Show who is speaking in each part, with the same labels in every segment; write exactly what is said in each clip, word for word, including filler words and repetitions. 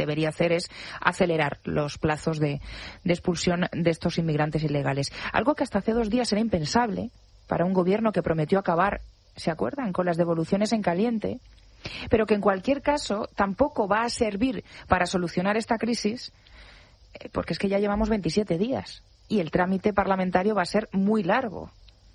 Speaker 1: debería hacer es acelerar los plazos de, de expulsión de estos inmigrantes ilegales. Algo que hasta hace dos días era impensable para un gobierno que prometió acabar, ¿se acuerdan?, con las devoluciones en caliente, pero que en cualquier caso tampoco va a servir para solucionar esta crisis, porque es que ya llevamos veintisiete días y el trámite parlamentario va a ser muy largo.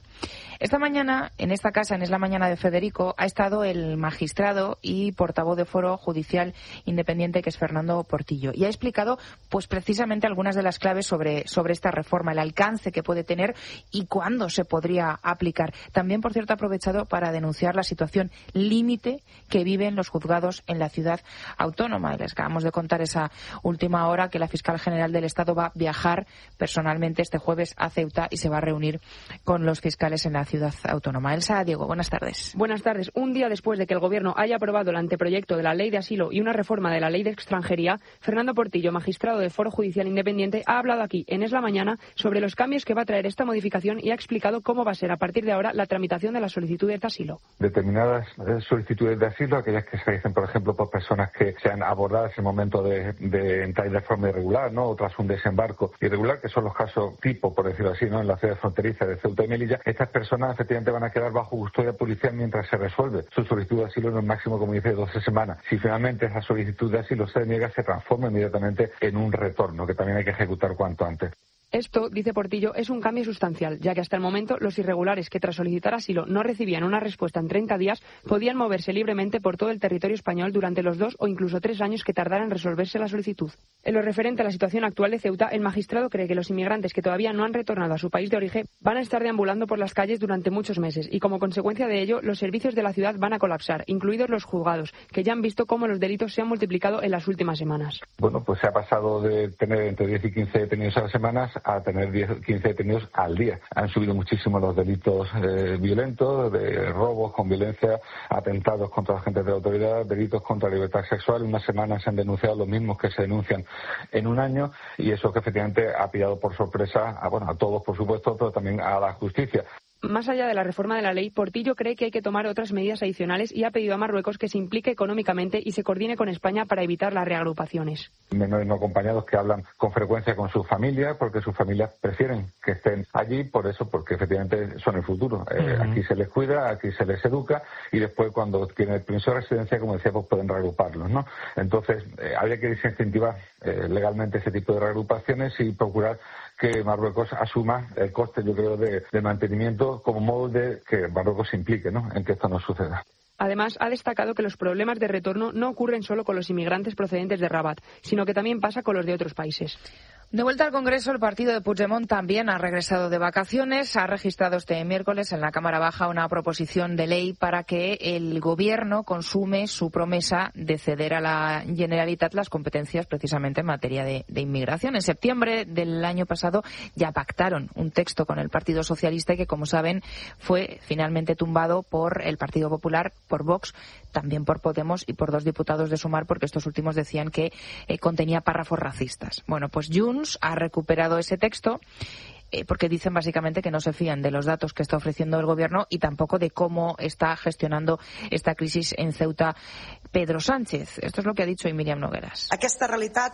Speaker 1: Esta mañana, en esta casa, en Es la Mañana de Federico, ha estado el magistrado y portavoz de Foro Judicial Independiente, que es Fernando Portillo, y ha explicado pues precisamente algunas de las claves sobre, sobre esta reforma, el alcance que puede tener y cuándo se podría aplicar. También, por cierto, ha aprovechado para denunciar la situación límite que viven los juzgados en la ciudad autónoma. Y les acabamos de contar esa última hora que la fiscal general del Estado va a viajar personalmente este jueves a Ceuta y se va a reunir con los fiscales en la ciudad autónoma. Elsa, Diego, buenas tardes.
Speaker 2: Buenas tardes. Un día después de que el Gobierno haya aprobado el anteproyecto de la Ley de Asilo y una reforma de la Ley de Extranjería, Fernando Portillo, magistrado del Foro Judicial Independiente, ha hablado aquí en Es la Mañana sobre los cambios que va a traer esta modificación y ha explicado cómo va a ser a partir de ahora la tramitación de las solicitudes de asilo.
Speaker 3: Determinadas solicitudes de asilo, aquellas que se dicen, por ejemplo, por personas que sean abordadas en el momento de, de entrar de forma irregular, ¿no?, o tras un desembarco irregular, que son los casos tipo, por decirlo así, ¿no?, en la ciudad fronteriza de Ceuta y Melilla. Estas personas efectivamente van a quedar bajo custodia policial mientras se resuelve su solicitud de asilo en un máximo, como dice, de doce semanas. Si finalmente esa solicitud de asilo se niega, se transforma inmediatamente en un retorno, que también hay que ejecutar cuanto antes.
Speaker 2: Esto, dice Portillo, es un cambio sustancial, ya que hasta el momento los irregulares que tras solicitar asilo no recibían una respuesta en treinta días podían moverse libremente por todo el territorio español durante los dos o incluso tres años que tardara en resolverse la solicitud. En lo referente a la situación actual de Ceuta, el magistrado cree que los inmigrantes que todavía no han retornado a su país de origen van a estar deambulando por las calles durante muchos meses y, como consecuencia de ello, los servicios de la ciudad van a colapsar, incluidos los juzgados, que ya han visto cómo los delitos se han multiplicado en las últimas semanas.
Speaker 3: Bueno, pues se ha pasado de tener entre diez y quince detenidos a las semanas a tener diez o quince detenidos al día. Han subido muchísimo los delitos eh, violentos, de robos con violencia, atentados contra agentes de la autoridad, delitos contra la libertad sexual. En una semana se han denunciado los mismos que se denuncian en un año, y eso que efectivamente ha pillado por sorpresa a, bueno, a todos, por supuesto, pero también a la justicia.
Speaker 2: Más allá de la reforma de la ley, Portillo cree que hay que tomar otras medidas adicionales y ha pedido a Marruecos que se implique económicamente y se coordine con España para evitar las reagrupaciones.
Speaker 3: Menores no acompañados que hablan con frecuencia con sus familias, porque sus familias prefieren que estén allí, por eso, porque efectivamente son el futuro. Eh, uh-huh. Aquí se les cuida, aquí se les educa, y después, cuando tienen el permiso de residencia, como decía, pues pueden reagruparlos, ¿no? Entonces, eh, habría que desincentivar eh, legalmente ese tipo de reagrupaciones y procurar que Marruecos asuma el coste, yo creo, de, de mantenimiento, como modo de que Marruecos se implique, ¿no?, en que esto no suceda.
Speaker 2: Además, ha destacado que los problemas de retorno no ocurren solo con los inmigrantes procedentes de Rabat, sino que también pasa con los de otros países.
Speaker 1: De vuelta al Congreso, el partido de Puigdemont también ha regresado de vacaciones. Ha registrado este miércoles en la Cámara Baja una proposición de ley para que el Gobierno consume su promesa de ceder a la Generalitat las competencias precisamente en materia de, de inmigración. En septiembre del año pasado ya pactaron un texto con el Partido Socialista y que, como saben, fue finalmente tumbado por el Partido Popular, por Vox, también por Podemos y por dos diputados de Sumar, porque estos últimos decían que eh, contenía párrafos racistas. Bueno, pues Junts ha recuperado ese texto eh, porque dicen básicamente que no se fían de los datos que está ofreciendo el Gobierno y tampoco de cómo está gestionando esta crisis en Ceuta Pedro Sánchez. Esto es lo que ha dicho hoy Míriam Nogueras.
Speaker 4: Esta realidad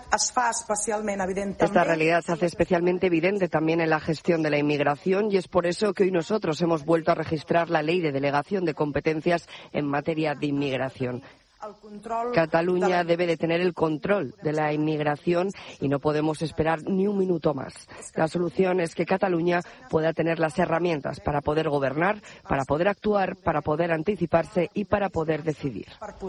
Speaker 5: Esta realidad se hace especialmente evidente también en la gestión de la inmigración, y es por eso que hoy nosotros hemos vuelto a registrar la Ley de Delegación de Competencias en materia de inmigración. Cataluña debe de tener el control de la inmigración y no podemos esperar ni un minuto más. La solución es que Cataluña pueda tener las herramientas para poder gobernar, para poder actuar, para poder anticiparse y para poder decidir.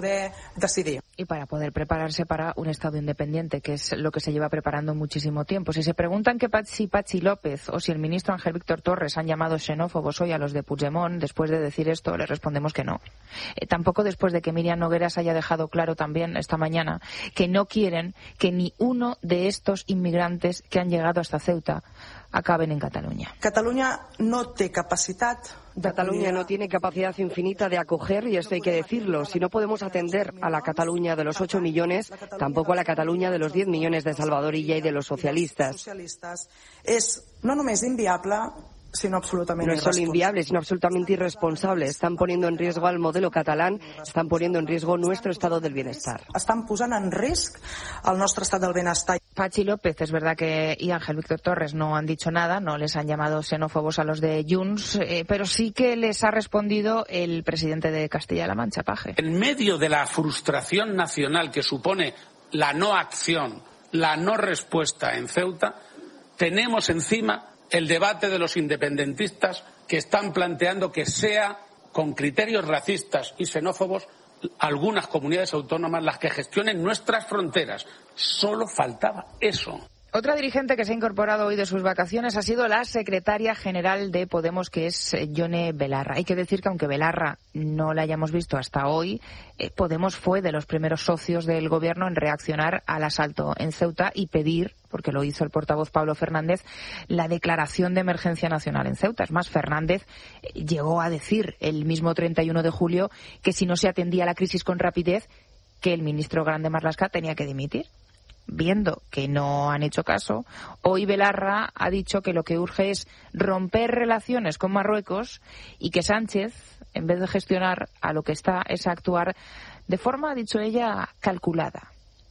Speaker 1: Y para poder prepararse para un Estado independiente, que es lo que se lleva preparando muchísimo tiempo. Si se preguntan que si Patxi López o si el ministro Ángel Víctor Torres han llamado xenófobos hoy a los de Puigdemont, después de decir esto, les respondemos que no. Eh, tampoco después de que Míriam Nogueras haya dejado claro también esta mañana que no quieren que ni uno de estos inmigrantes que han llegado hasta Ceuta acaben en Cataluña.
Speaker 4: Cataluña no tiene capacidad
Speaker 5: Cataluña no tiene capacidad infinita de acoger, y esto hay que decirlo. Si no podemos atender a la Cataluña de los ocho millones, tampoco a la Cataluña de los diez millones de Salvador Illa y de los socialistas.
Speaker 4: Es no només inviable, sino absolutamente
Speaker 5: no es solo inviable, sino absolutamente irresponsable. Están poniendo en riesgo al modelo catalán, están poniendo en riesgo nuestro estado del bienestar.
Speaker 4: Están poniendo en riesgo al nuestro estado del bienestar.
Speaker 1: Pachi López, es verdad que y Ángel Víctor Torres no han dicho nada, no les han llamado xenófobos a los de Junts, eh, pero sí que les ha respondido el presidente de Castilla-La Mancha, Paje.
Speaker 6: En medio de la frustración nacional que supone la no acción, la no respuesta en Ceuta, tenemos encima el debate de los independentistas que están planteando que sea con criterios racistas y xenófobos algunas comunidades autónomas las que gestionen nuestras fronteras. Solo faltaba eso.
Speaker 1: Otra dirigente que se ha incorporado hoy de sus vacaciones ha sido la secretaria general de Podemos, que es Yone Belarra. Hay que decir que aunque Belarra no la hayamos visto hasta hoy, eh, Podemos fue de los primeros socios del gobierno en reaccionar al asalto en Ceuta y pedir, porque lo hizo el portavoz Pablo Fernández, la declaración de emergencia nacional en Ceuta. Es más, Fernández llegó a decir el mismo treinta y uno de julio que si no se atendía a la crisis con rapidez, que el ministro Grande Marlaska tenía que dimitir. Viendo que no han hecho caso, hoy Belarra ha dicho que lo que urge es romper relaciones con Marruecos y que Sánchez, en vez de gestionar a lo que está, es actuar de forma, ha dicho ella, calculada.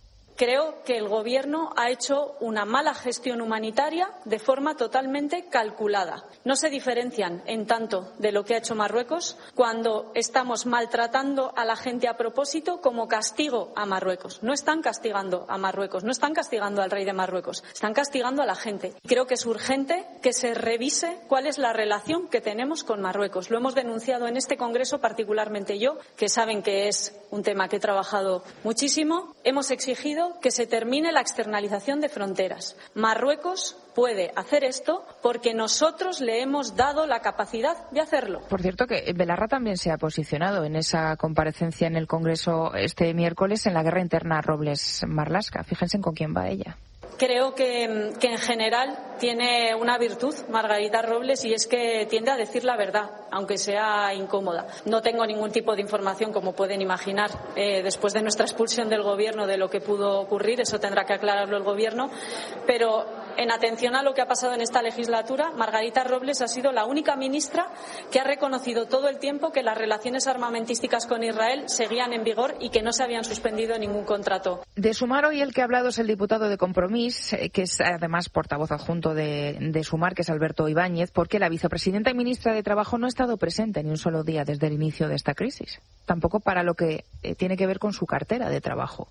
Speaker 7: Creo que el Gobierno ha hecho una mala gestión humanitaria de forma totalmente calculada. No se diferencian en tanto de lo que ha hecho Marruecos cuando estamos maltratando a la gente a propósito como castigo a Marruecos. No están castigando a Marruecos, no están castigando al rey de Marruecos, están castigando a la gente. Creo que es urgente que se revise cuál es la relación que tenemos con Marruecos. Lo hemos denunciado en este Congreso, particularmente yo, que saben que es un tema que he trabajado muchísimo. Hemos exigido que se termine la externalización de fronteras. Marruecos puede hacer esto porque nosotros le hemos dado la capacidad de hacerlo.
Speaker 1: Por cierto, que Belarra también se ha posicionado en esa comparecencia en el Congreso este miércoles en la guerra interna Robles-Marlaska. Fíjense con quién va ella.
Speaker 7: Creo que, que en general tiene una virtud Margarita Robles, y es que tiende a decir la verdad, aunque sea incómoda. No tengo ningún tipo de información, como pueden imaginar, eh, después de nuestra expulsión del Gobierno, de lo que pudo ocurrir. Eso tendrá que aclararlo el Gobierno. Pero en atención a lo que ha pasado en esta legislatura, Margarita Robles ha sido la única ministra que ha reconocido todo el tiempo que las relaciones armamentísticas con Israel seguían en vigor y que no se habían suspendido ningún contrato.
Speaker 1: De Sumar, hoy el que ha hablado es el diputado de Compromís, que es además portavoz adjunto de, de Sumar, que es Alberto Ibáñez, porque la vicepresidenta y ministra de Trabajo no ha estado presente ni un solo día desde el inicio de esta crisis, tampoco para lo que eh, tiene que ver con su cartera de trabajo.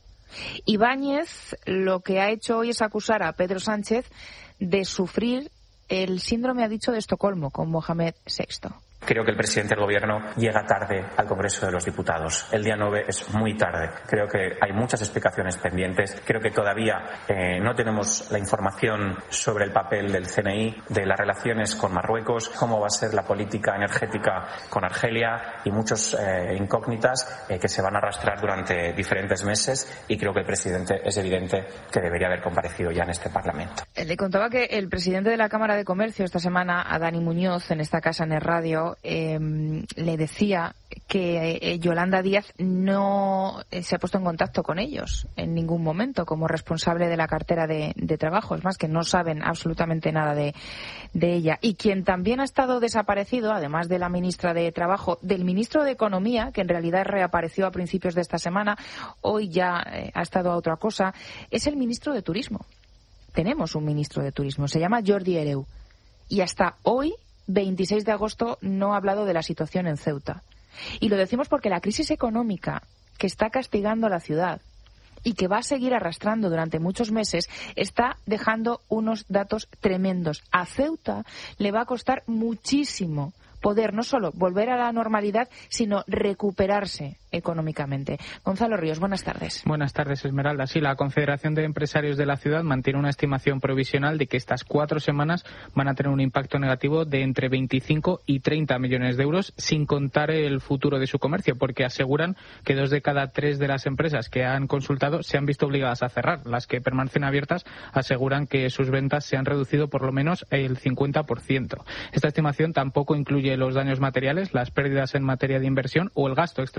Speaker 1: Ibáñez lo que ha hecho hoy es acusar a Pedro Sánchez de sufrir el síndrome, ha dicho, de Estocolmo con Mohamed sexto.
Speaker 8: Creo que el presidente del Gobierno llega tarde al Congreso de los Diputados. El día nueve es muy tarde. Creo que hay muchas explicaciones pendientes. Creo que todavía eh, no tenemos la información sobre el papel del C N I, de las relaciones con Marruecos, cómo va a ser la política energética con Argelia y muchas eh, incógnitas eh, que se van a arrastrar durante diferentes meses, y creo que el presidente es evidente que debería haber comparecido ya en este Parlamento.
Speaker 1: Le contaba que el presidente de la Cámara de Comercio esta semana, a Dani Muñoz, en esta casa en el radio, Eh, le decía que eh, Yolanda Díaz no eh, se ha puesto en contacto con ellos en ningún momento como responsable de la cartera de, de trabajo. Es más, que no saben absolutamente nada de, de ella. Y quien también ha estado desaparecido, además de la ministra de Trabajo, del ministro de Economía, que en realidad reapareció a principios de esta semana, hoy ya eh, ha estado a otra cosa, es el ministro de Turismo. Tenemos un ministro de Turismo, se llama Jordi Hereu. Y hasta hoy, veintiséis de agosto, no ha hablado de la situación en Ceuta. Y lo decimos porque la crisis económica que está castigando a la ciudad y que va a seguir arrastrando durante muchos meses está dejando unos datos tremendos. A Ceuta le va a costar muchísimo poder no solo volver a la normalidad, sino recuperarse económicamente. Gonzalo Ríos, buenas tardes.
Speaker 9: Buenas tardes, Esmeralda. Sí, la Confederación de Empresarios de la Ciudad mantiene una estimación provisional de que estas cuatro semanas van a tener un impacto negativo de entre veinticinco y treinta millones de euros, sin contar el futuro de su comercio, porque aseguran que dos de cada tres de las empresas que han consultado se han visto obligadas a cerrar. Las que permanecen abiertas aseguran que sus ventas se han reducido por lo menos el cincuenta por ciento. Esta estimación tampoco incluye los daños materiales, las pérdidas en materia de inversión o el gasto extraordinario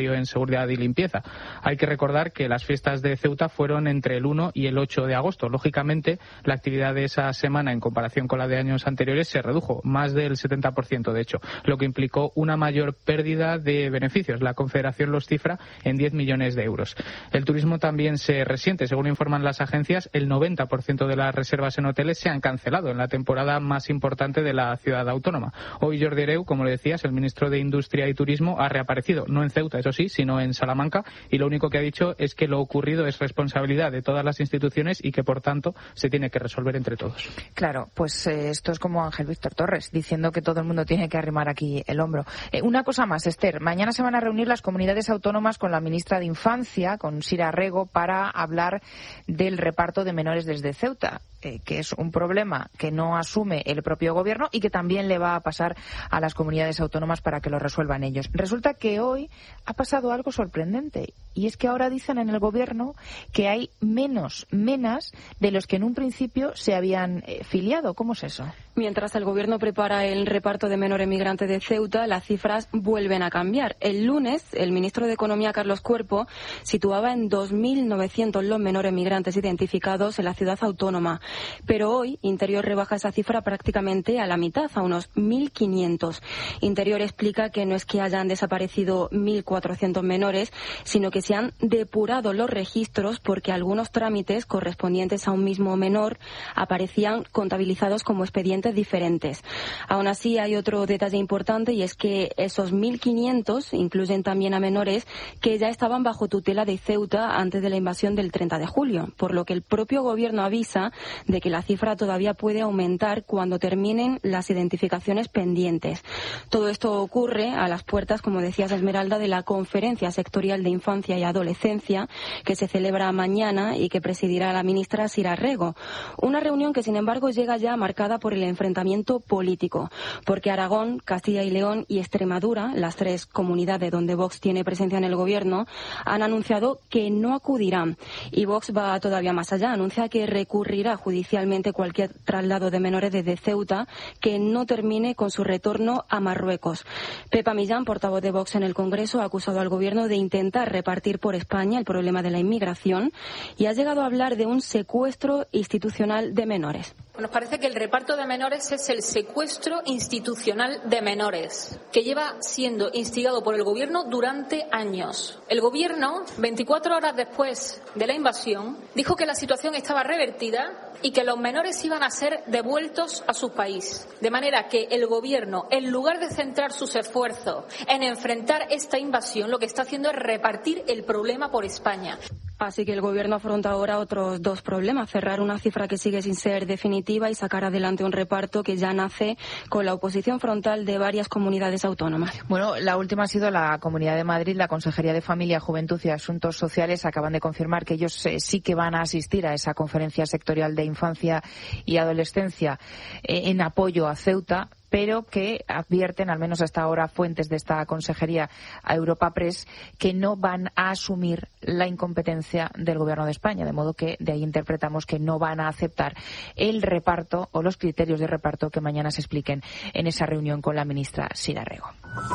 Speaker 9: Ministerio en Seguridad y Limpieza. Hay que recordar que las fiestas de Ceuta fueron entre el uno y el ocho de agosto. Lógicamente, la actividad de esa semana en comparación con la de años anteriores se redujo, más del setenta por ciento de hecho, lo que implicó una mayor pérdida de beneficios. La Confederación los cifra en diez millones de euros. El turismo también se resiente. Según informan las agencias, el noventa por ciento de las reservas en hoteles se han cancelado en la temporada más importante de la ciudad autónoma. Hoy Jordi Hereu, como le decías, el ministro de Industria y Turismo, ha reaparecido, no en Ceuta, eso sí, sino en Salamanca, y lo único que ha dicho es que lo ocurrido es responsabilidad de todas las instituciones y que, por tanto, se tiene que resolver entre todos.
Speaker 1: Claro, pues eh, esto es como Ángel Víctor Torres, diciendo que todo el mundo tiene que arrimar aquí el hombro. Eh, una cosa más, Esther, mañana se van a reunir las comunidades autónomas con la ministra de Infancia, con Sira Rego, para hablar del reparto de menores desde Ceuta. Eh, que es un problema que no asume el propio gobierno y que también le va a pasar a las comunidades autónomas para que lo resuelvan ellos. Resulta que hoy ha pasado algo sorprendente y es que ahora dicen en el gobierno que hay menos menas de los que en un principio se habían eh, filiado. ¿Cómo es eso?
Speaker 2: Mientras el gobierno prepara el reparto de menores migrantes de Ceuta, las cifras vuelven a cambiar. El lunes, el ministro de Economía, Carlos Cuerpo, situaba en dos mil novecientos los menores migrantes identificados en la ciudad autónoma. Pero hoy Interior rebaja esa cifra prácticamente a la mitad, a unos mil quinientos. Interior explica que no es que hayan desaparecido mil cuatrocientos menores, sino que se han depurado los registros porque algunos trámites correspondientes a un mismo menor aparecían contabilizados como expedientes diferentes. Aún así, hay otro detalle importante y es que esos mil quinientos incluyen también a menores que ya estaban bajo tutela de Ceuta antes de la invasión del treinta de julio, por lo que el propio gobierno avisa de que la cifra todavía puede aumentar cuando terminen las identificaciones pendientes. Todo esto ocurre a las puertas, como decías, Esmeralda, de la Conferencia Sectorial de Infancia y Adolescencia, que se celebra mañana y que presidirá la ministra Sira Rego. Una reunión que, sin embargo, llega ya marcada por el enfrentamiento político, porque Aragón, Castilla y León y Extremadura, las tres comunidades donde Vox tiene presencia en el gobierno, han anunciado que no acudirán. Y Vox va todavía más allá, anuncia que recurrirá judicialmente cualquier traslado de menores desde Ceuta que no termine con su retorno a Marruecos. Pepa Millán, portavoz de Vox en el Congreso, ha acusado al gobierno de intentar repartir por España el problema de la inmigración y ha llegado a hablar de un secuestro institucional de menores.
Speaker 10: Nos parece que el reparto de menores es el secuestro institucional de menores, que lleva siendo instigado por el gobierno durante años. El gobierno, veinticuatro horas después de la invasión, dijo que la situación estaba revertida y que los menores iban a ser devueltos a su país. De manera que el gobierno, en lugar de centrar sus esfuerzos en enfrentar esta invasión, lo que está haciendo es repartir el problema por España.
Speaker 2: Así que el gobierno afronta ahora otros dos problemas: cerrar una cifra que sigue sin ser definitiva y sacar adelante un reparto que ya nace con la oposición frontal de varias comunidades autónomas.
Speaker 1: Bueno, la última ha sido la Comunidad de Madrid. La Consejería de Familia, Juventud y Asuntos Sociales acaban de confirmar que ellos eh, sí que van a asistir a esa conferencia sectorial de infancia y adolescencia eh, en apoyo a Ceuta, pero que advierten, al menos hasta ahora, fuentes de esta consejería a Europa Press, que no van a asumir la incompetencia del Gobierno de España, de modo que de ahí interpretamos que no van a aceptar el reparto o los criterios de reparto que mañana se expliquen en esa reunión con la ministra Sira Rego.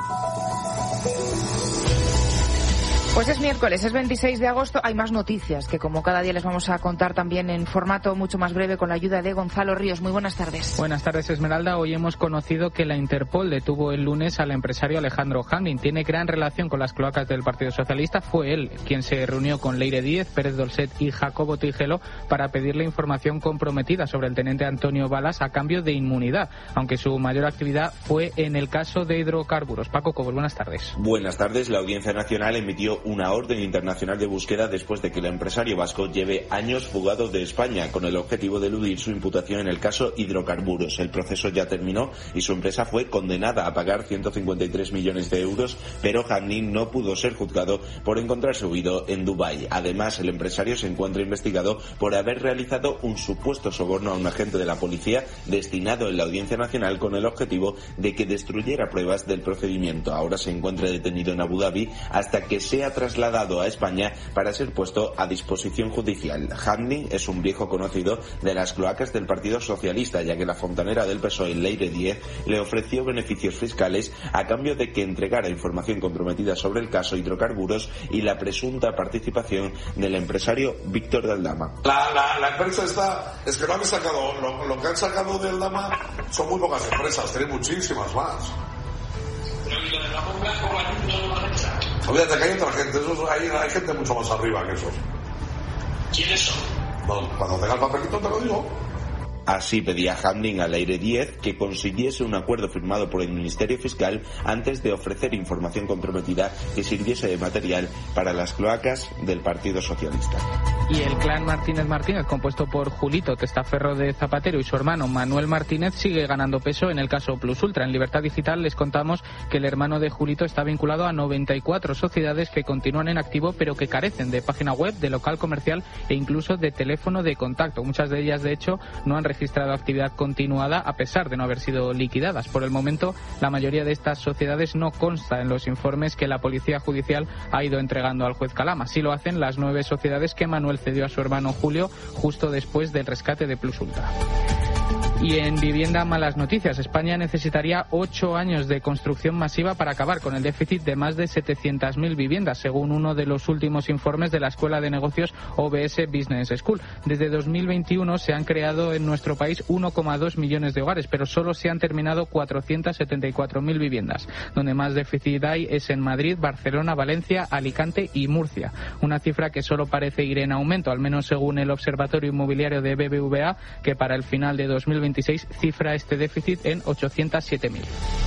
Speaker 1: Pues es miércoles, es veintiséis de agosto. Hay más noticias que, como cada día, les vamos a contar también en formato mucho más breve con la ayuda de Gonzalo Ríos. Muy buenas tardes.
Speaker 9: Buenas tardes, Esmeralda. Hoy hemos conocido que la Interpol detuvo el lunes al empresario Alejandro Hamlin. Tiene gran relación con las cloacas del Partido Socialista. Fue él quien se reunió con Leire Díez, Pérez Dolcet y Jacobo Tigelo para pedirle información comprometida sobre el teniente Antonio Balas a cambio de inmunidad, aunque su mayor actividad fue en el caso de hidrocarburos. Paco Cobos, buenas tardes.
Speaker 11: Buenas tardes. La Audiencia Nacional emitió una orden internacional de búsqueda después de que el empresario vasco lleve años fugado de España con el objetivo de eludir su imputación en el caso hidrocarburos. El proceso ya terminó y su empresa fue condenada a pagar ciento cincuenta y tres millones de euros, pero Hamlin no pudo ser juzgado por encontrarse huido en Dubái. Además, el empresario se encuentra investigado por haber realizado un supuesto soborno a un agente de la policía destinado en la Audiencia Nacional con el objetivo de que destruyera pruebas del procedimiento. Ahora se encuentra detenido en Abu Dhabi hasta que sea será trasladado a España para ser puesto a disposición judicial. Hamdi es un viejo conocido de las cloacas del Partido Socialista, ya que la fontanera del P S O E, Leire Díez, le ofreció beneficios fiscales a cambio de que entregara información comprometida sobre el caso hidrocarburos y la presunta participación del empresario Víctor de Aldama.
Speaker 12: La, la, la empresa está, es que no han sacado, lo, lo que han sacado de Aldama son muy pocas empresas, tienen muchísimas más. Olvídate que hay otra gente, esos, hay, hay gente mucho más arriba que esos.
Speaker 13: ¿Quiénes son?
Speaker 12: No, cuando tenga el papelito te lo digo.
Speaker 11: Así pedía Hamdi a Leire Díez que consiguiese un acuerdo firmado por el Ministerio Fiscal antes de ofrecer información comprometida que sirviese de material para las cloacas del Partido Socialista.
Speaker 9: Y el clan Martínez Martínez, compuesto por Julito, testaferro de Zapatero, y su hermano Manuel Martínez, sigue ganando peso en el caso Plus Ultra. En Libertad Digital les contamos que el hermano de Julito está vinculado a noventa y cuatro sociedades que continúan en activo, pero que carecen de página web, de local comercial e incluso de teléfono de contacto. Muchas de ellas, de hecho, no han registrado actividad continuada a pesar de no haber sido liquidadas. Por el momento, la mayoría de estas sociedades no consta en los informes que la Policía Judicial ha ido entregando al juez Calama. Sí lo hacen las nueve sociedades que Manuel cedió a su hermano Julio justo después del rescate de Plus Ultra. Y en vivienda, malas noticias. España necesitaría ocho años de construcción masiva para acabar con el déficit de más de setecientas mil viviendas, según uno de los últimos informes de la Escuela de Negocios O B S Business School. Desde dos mil veintiuno se han creado en nuestro país uno coma dos millones de hogares, pero solo se han terminado cuatrocientas setenta y cuatro mil viviendas. Donde más déficit hay es en Madrid, Barcelona, Valencia, Alicante y Murcia. Una cifra que solo parece ir en aumento, al menos según el Observatorio Inmobiliario de B B V A, que para el final de dos mil veintiséis cifra este déficit en ochocientas siete mil.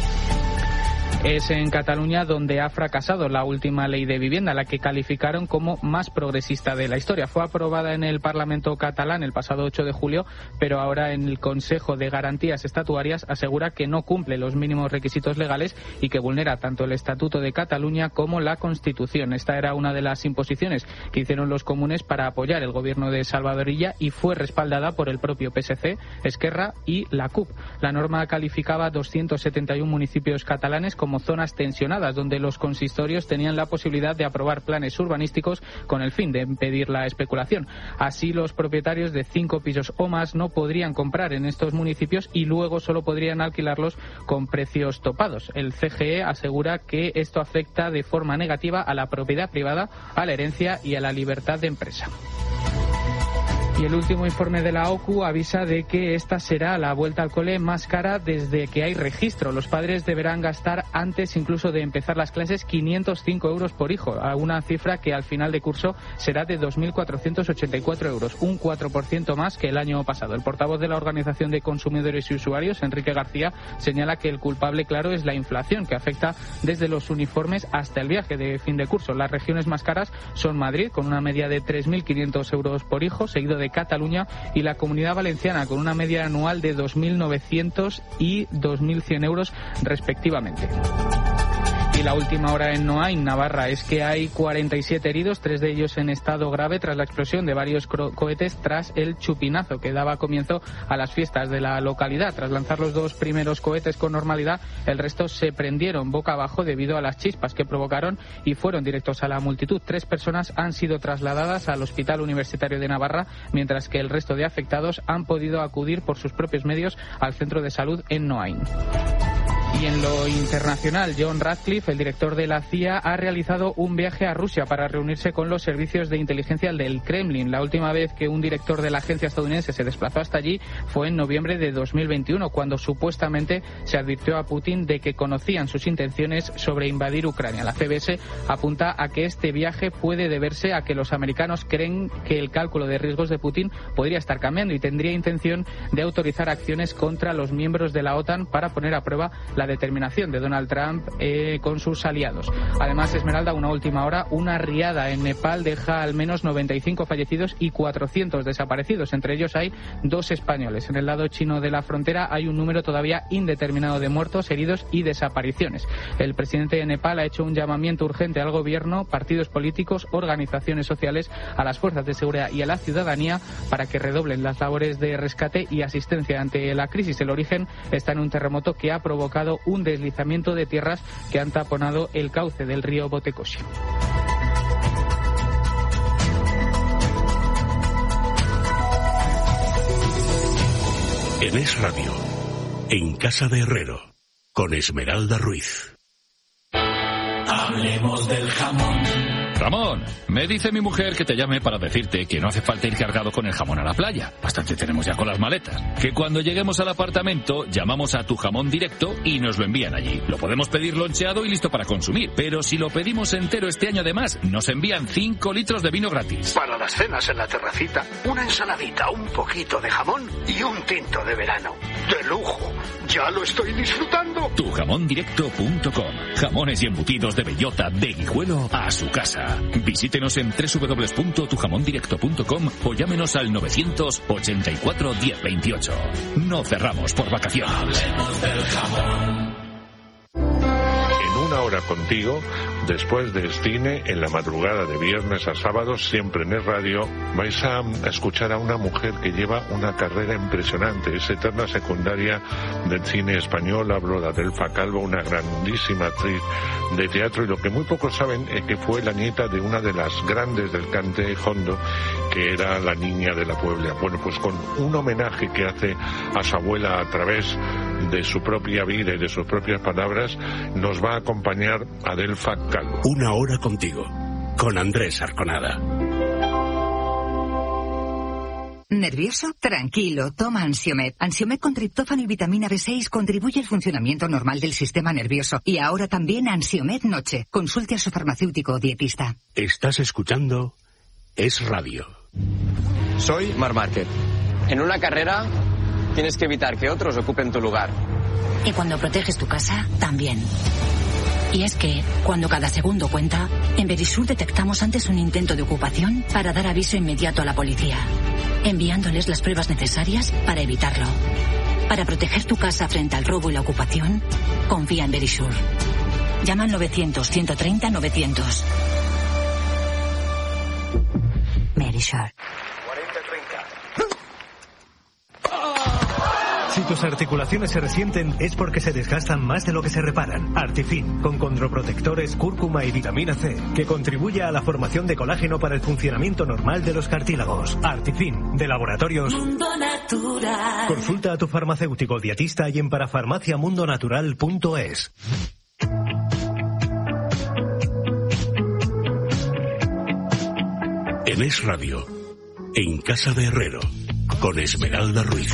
Speaker 9: Es en Cataluña donde ha fracasado la última ley de vivienda, la que calificaron como más progresista de la historia. Fue aprobada en el Parlamento catalán el pasado ocho de julio, pero ahora en el Consejo de Garantías Estatuarias asegura que no cumple los mínimos requisitos legales y que vulnera tanto el Estatuto de Cataluña como la Constitución. Esta era una de las imposiciones que hicieron los comunes para apoyar el gobierno de Salvador Illa y fue respaldada por el propio P S C, Esquerra y la C U P. La norma calificaba doscientos setenta y uno municipios catalanes como zonas tensionadas, donde los consistorios tenían la posibilidad de aprobar planes urbanísticos con el fin de impedir la especulación. Así, los propietarios de cinco pisos o más no podrían comprar en estos municipios y luego solo podrían alquilarlos con precios topados. El C G E asegura que esto afecta de forma negativa a la propiedad privada, a la herencia y a la libertad de empresa. Y el último informe de la O C U avisa de que esta será la vuelta al cole más cara desde que hay registro. Los padres deberán gastar, antes incluso de empezar las clases, quinientos cinco euros por hijo, una cifra que al final de curso será de dos mil cuatrocientos ochenta y cuatro euros, un cuatro por ciento más que el año pasado. El portavoz de la Organización de Consumidores y Usuarios, Enrique García, señala que el culpable claro es la inflación, que afecta desde los uniformes hasta el viaje de fin de curso. Las regiones más caras son Madrid, con una media de tres mil quinientos euros por hijo, seguido de Cataluña, y la Comunidad Valenciana, con una media anual de dos mil novecientos y dos mil cien euros respectivamente. Y la última hora en Noain, Navarra, es que hay cuarenta y siete heridos, tres de ellos en estado grave tras la explosión de varios cohetes tras el chupinazo que daba comienzo a las fiestas de la localidad. Tras lanzar los dos primeros cohetes con normalidad, el resto se prendieron boca abajo debido a las chispas que provocaron y fueron directos a la multitud. Tres personas han sido trasladadas al Hospital Universitario de Navarra, mientras que el resto de afectados han podido acudir por sus propios medios al centro de salud en Noain. Y en lo internacional, John Ratcliffe, el director de la C I A, ha realizado un viaje a Rusia para reunirse con los servicios de inteligencia del Kremlin. La última vez que un director de la agencia estadounidense se desplazó hasta allí fue en noviembre de dos mil veintiuno, cuando supuestamente se advirtió a Putin de que conocían sus intenciones sobre invadir Ucrania. La C B S apunta a que este viaje puede deberse a que los americanos creen que el cálculo de riesgos de Putin podría estar cambiando y tendría intención de autorizar acciones contra los miembros de la OTAN para poner a prueba la determinación de Donald Trump eh, con sus aliados. Además, Esmeralda, una última hora, una riada en Nepal deja al menos noventa y cinco fallecidos y cuatrocientos desaparecidos. Entre ellos hay dos españoles. En el lado chino de la frontera hay un número todavía indeterminado de muertos, heridos y desapariciones. El presidente de Nepal ha hecho un llamamiento urgente al gobierno, partidos políticos, organizaciones sociales, a las fuerzas de seguridad y a la ciudadanía para que redoblen las labores de rescate y asistencia ante la crisis. El origen está en un terremoto que ha provocado un deslizamiento de tierras que han taponado el cauce del río Botecoshi.
Speaker 14: En Es Radio, en Casa de Herrero, con Esmeralda Ruiz.
Speaker 15: Hablemos del jamón.
Speaker 16: Ramón, me dice mi mujer que te llame para decirte que no hace falta ir cargado con el jamón a la playa. Bastante tenemos ya con las maletas. Que cuando lleguemos al apartamento llamamos a Tu Jamón Directo y nos lo envían allí. Lo podemos pedir loncheado y listo para consumir. Pero si lo pedimos entero este año además, nos envían cinco litros de vino gratis.
Speaker 17: Para las cenas en la terracita, una ensaladita, un poquito de jamón y un tinto de verano. ¡De lujo! ¡Ya lo estoy disfrutando!
Speaker 16: Tu jamón directo punto com. Jamones y embutidos de bellota, de Guijuelo a su casa. Visítenos en doble u doble u doble u punto tu jamón directo punto com o llámenos al novecientos ochenta y cuatro diez veintiocho. No cerramos por vacaciones.
Speaker 15: Hablemos del jamón.
Speaker 18: Una hora contigo, después del cine, en la madrugada de viernes a sábado, siempre en Es Radio, vais a escuchar a una mujer que lleva una carrera impresionante, es eterna secundaria del cine español. Hablo de Adelfa Calvo, una grandísima actriz de teatro, y lo que muy pocos saben es que fue la nieta de una de las grandes del cante hondo, que era la Niña de la Puebla. Bueno, pues con un homenaje que hace a su abuela a través de su propia vida y de sus propias palabras, nos va a acompañar Adelfa Calvo.
Speaker 14: Una hora contigo, con Andrés Arconada.
Speaker 19: ¿Nervioso? Tranquilo, toma Ansiomed. Ansiomed con triptófano y vitamina B seis contribuye al funcionamiento normal del sistema nervioso. Y ahora también Ansiomed Noche. Consulte a su farmacéutico o dietista.
Speaker 14: Estás escuchando Es Radio.
Speaker 20: Soy Marc Márquez. En una carrera tienes que evitar que otros ocupen tu lugar.
Speaker 21: Y cuando proteges tu casa, también. Y es que, cuando cada segundo cuenta, en Verisur detectamos antes un intento de ocupación para dar aviso inmediato a la policía, enviándoles las pruebas necesarias para evitarlo. Para proteger tu casa frente al robo y la ocupación, confía en Verisur. Llama al novecientos, ciento treinta, novecientos. Verisur.
Speaker 22: Si tus articulaciones se resienten es porque se desgastan más de lo que se reparan. Artifin, con condroprotectores, cúrcuma y vitamina C, que contribuye a la formación de colágeno para el funcionamiento normal de los cartílagos. Artifin, de Laboratorios
Speaker 15: Mundo Natural.
Speaker 22: Consulta a tu farmacéutico dietista y en parafarmacia mundo natural punto es.
Speaker 14: En Es Radio, en Casa de Herrero, con Esmeralda Ruiz.